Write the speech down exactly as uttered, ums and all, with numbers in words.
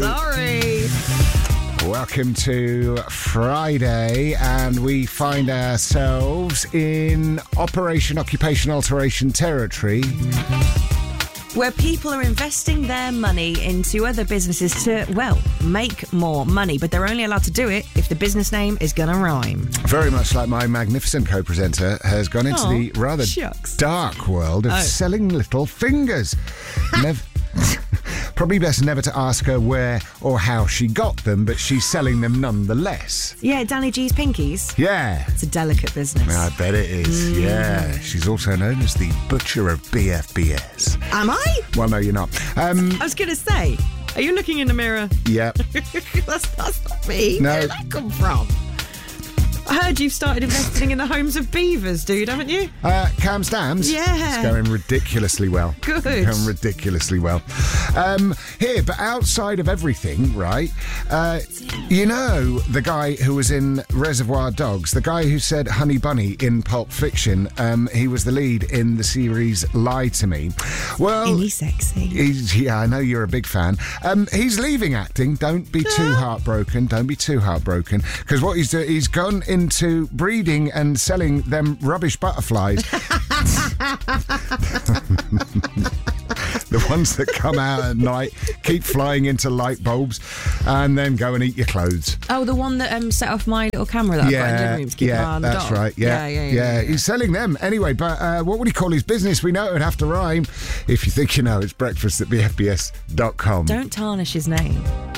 Sorry. Welcome to Friday, and we find ourselves in Operation Occupation Alteration territory. Where people are investing their money into other businesses to, well, make more money, but they're only allowed to do it if the business name is going to rhyme. Very much like my magnificent co-presenter has gone into Oh, the rather shucks. dark world of Oh. selling little fingers. Nev- Probably best never to ask her where or how she got them, but she's selling them nonetheless. Yeah, Danny G's Pinkies. Yeah. It's a delicate business. I bet it is, Mm. yeah. She's also known as the Butcher of B F B S. Am I? Well, no, you're not. Um, I was going to say, are you looking in the mirror? yeah. that's, that's not me. No. Where did that come from? I heard you've started investing in the homes of beavers, dude, haven't you? Uh, Cam's Dams? Yeah. It's going ridiculously well. Good. Going ridiculously well. Um, here, but outside of everything, right, uh, you know the guy who was in Reservoir Dogs, the guy who said Honey Bunny in Pulp Fiction, um, he was the lead in the series Lie to Me. Well, Isn't he sexy? He's, yeah, I know you're a big fan. Um, he's leaving acting. Don't be too heartbroken. Don't be too heartbroken. Because what he's doing, he's gone into breeding and selling them rubbish butterflies. The ones that come out at night, keep flying into light bulbs, and then go and eat your clothes. Oh, the one that um, set off my little camera that I've got in the living room to keep an eye yeah, on the that's dog. right. Yeah, Yeah, yeah, yeah, yeah. He's selling them anyway. But uh, what would he call his business? We know it would have to rhyme. If you think you know, it's breakfast at b f b s dot com. Don't tarnish his name.